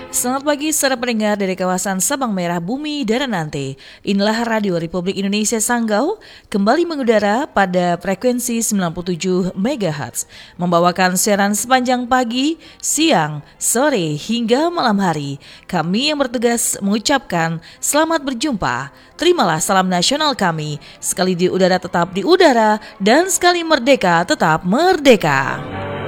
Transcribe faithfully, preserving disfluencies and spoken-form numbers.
Selamat pagi saudara pendengar dari kawasan Sabang Merah Bumi dan Nante. Inilah Radio Republik Indonesia Sanggau kembali mengudara pada frekuensi sembilan puluh tujuh megahertz, membawakan siaran sepanjang pagi, siang, sore hingga malam hari. Kami yang bertugas mengucapkan selamat berjumpa. Terimalah salam nasional kami, sekali di udara tetap di udara dan sekali merdeka tetap merdeka.